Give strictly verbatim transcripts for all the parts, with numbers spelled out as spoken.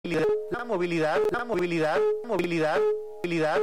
la movilidad, la movilidad, movilidad, movilidad,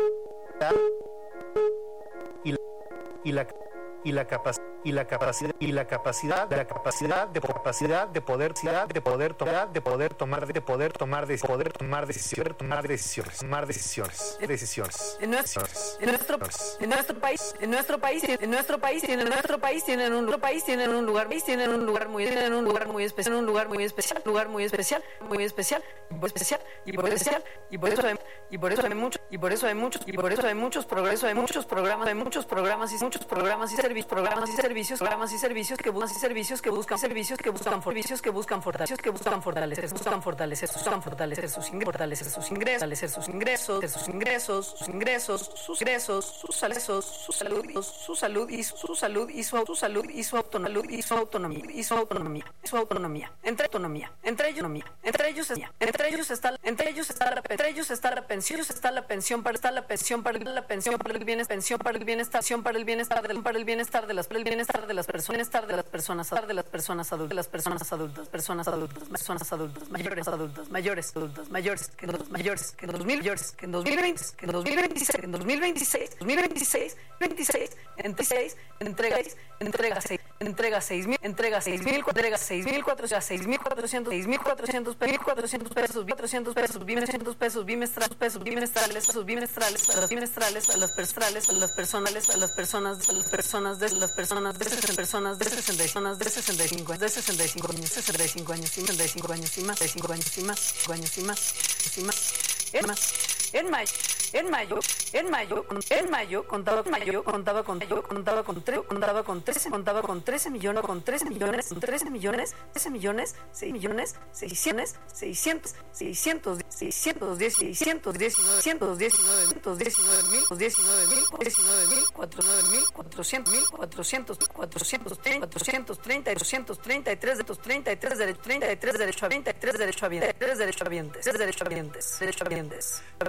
y la, y la y la capacidad y la capacidad y la capacidad de la capacidad de capacidad de poder de poder tomar de poder tomar de poder tomar de poder tomar decisiones tomar decisiones tomar decisiones decisiones en nuestro en nuestro en nuestro país en nuestro país en nuestro país en nuestro país tienen un país tienen un lugar tienen un lugar muy tienen un lugar muy especial un lugar muy especial lugar muy especial muy especial muy especial y por especial y por eso hay, y por eso hay mucho y por eso hay muchos y por eso hay muchos progresos hay muchos programas hay muchos programas y muchos programas y servicios programas y servicios programas y servicios que buscan y servicios que buscan servicios que buscan servicios que buscan fortalecer que buscan fortalecer buscan fortalecer buscan fortalecer sus ingresos fortalecer sus ingresos fortalecer sus ingresos sus ingresos sus ingresos sus ingresos sus salarios su salud su salud y su salud y su salud y su autonomía y su autonomía y su autonomía su autonomía entre autonomía entre ellos entre ellos entre ellos está entre ellos está la entre ellos está la pensión está la pensión para está la pensión para la pensión para el bienestar pensión para el bienestar para el bienestar del para el bienestar de las para el bienestar de las personas bienestar de las personas de las personas adultas de las personas adultas personas adultas personas adultas mayores adultos mayores adultos mayores que los mayores que dos mil mayores que en dos mil veinte que en dos mil veintiséis que en dos mil veintiséis dos mil veintiséis veintiséis entre seis entrega entrega seis entrega seis mil entrega seis mil entrega seis mil cuatrocientos seis mil cuatrocientos seis mil cuatrocientos cuatrocientos pesos cuatrocientos pesos bimestrales pesos bimestrales pesos bimestrales pesos bimestrales a las bimestrales a las personales a las personales a las personas a las personas de las personas de sesenta personas de sesenta personas de sesenta y cinco de sesenta y cinco años sesenta y cinco años y sesenta y cinco años y más de cinco años y más cinco años y más y más en más en mayo en mayo en mayo en mayo contaba con mayo contaba con mayo contaba con tres contaba con trece contaba con trece millones con trece millones con trece millones trece millones seis millones seiscientos seiscientos seiscientos seiscientos diez seiscientos diecinueve cientos diecinueve cientos diecinueve mil diecinueve mil diecinueve mil cuatro nueve mil cuatrocientos mil cuatrocientos cuatrocientos treinta cuatrocientos treinta doscientos treinta y tres derechos treinta y tres derechos treinta y tres derecho a veinte tres derecho a veinte tres derecho a veinte tres derecho a veinte derecho a veinte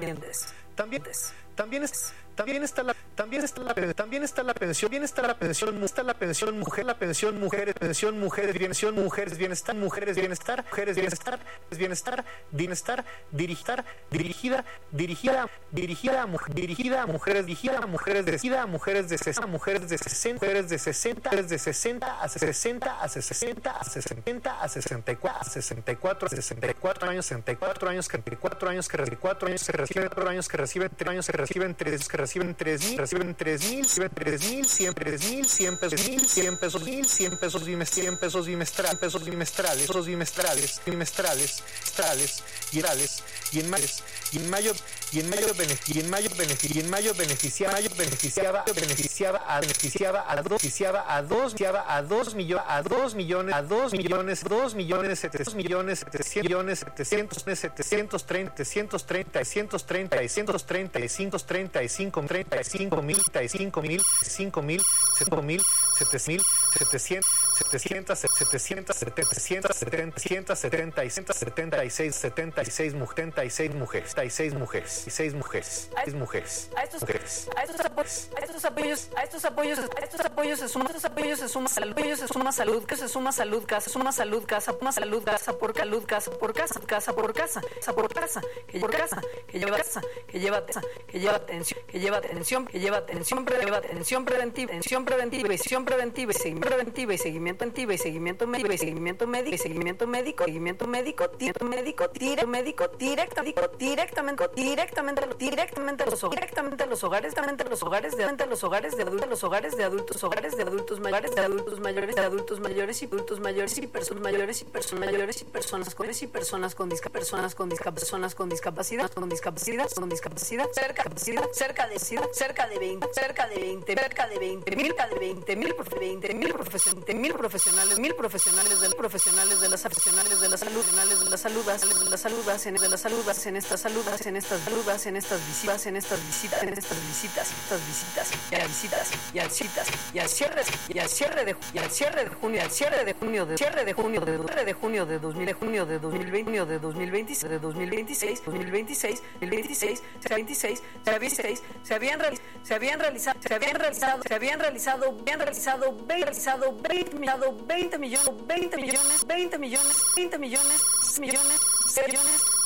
también también es también está la también está la también está la pensión bien está la pensión está la pensión mujer la pensión mujeres pensión mujeres pensión mujeres bienestar mujeres bienestar mujeres bienestar bienestar bienestar dirigir dirigida dirigida dirigida dirigida a mujeres dirigida a mujeres dirigida a mujeres de sesenta mujeres de sesenta mujeres de sesenta de sesenta a sesenta a sesenta a sesenta a sesenta y cuatro a sesenta y cuatro a sesenta y cuatro años sesenta y cuatro años sesenta y cuatro años que reciben cuatro años que reciben cuatro años que reciben tres años que reciben tres que reciben tres mil reciben tres mil reciben tres mil cien tres mil cien pesos mil cien pesos mil cien pesos bimestrales cien pesos bimestrales pesos bimestrales pesos bimestrales bimestrales bimestrales y orales y en mayo y en mayo y en mayo y en mayo y en mayo beneficiaba mayo beneficiaba beneficiaba a beneficiaba a dos beneficiaba a dos beneficiaba a dos millones a dos millones a dos millones dos millones setecientos millones setecientos millones setecientos setecientos treinta setecientos treinta setecientos treinta setecientos treinta y cinco treinta y cinco treinta y cinco mil treinta y cinco mil cinco mil cinco mil setecientos setecientos setecientos setecientos setecientos setecientos setenta y setenta y seis setenta y seis setenta y seis mujeres setenta y seis mujeres y seis mujeres seis mujeres a estos mujeres a estos apoyos a estos apoyos a estos apoyos a estos apoyos se suma estos apoyos se suma salud se suma salud que se suma salud casa suma salud casa suma salud casa por salud casa por casa casa por casa casa por casa que por casa que lleva casa que lleva casa que lleva atención que lleva atención que lleva atención lleva atención preventiva atención preventiva visión preventiva y seguimiento preventiva y seguimiento preventivo y seguimiento médico y seguimiento médico y seguimiento médico seguimiento médico directo médico directo médico directo directamente directamente directamente a los hogares directamente a los hogares directamente a los hogares de los hogares de adultos los hogares de adultos hogares de adultos mayores de adultos mayores de adultos mayores y adultos mayores y personas mayores y personas mayores y personas con y personas con discapacidad personas con discapacidad personas con discapacidad con discapacidad con discapacidad cerca capacidad cerca de cerca de veinte cerca de veinte cerca de veinte mil cerca de veinte mil veinte mil profesionales mil profesionales mil profesionales de profesionales de las profesionales de la salud profesionales de la salud de la salud en de la salud en estas saludas en estas saludas en estas visitas en estas visitas en estas visitas estas visitas y a visitas y a citas y al cierre y al cierre de y al cierre de junio al cierre de junio de cierre de junio de cierre de junio de dos mil de junio de dos mil veinte de dos mil veinte de dos mil veintiséis dos mil veintiséis dos mil veintiséis se veintiséis se veintiséis se habían se habían realizado se habían realizado se habían realizado habían realizado realizado veinte millones veinte millones veinte millones veinte millones veinte millones millones millones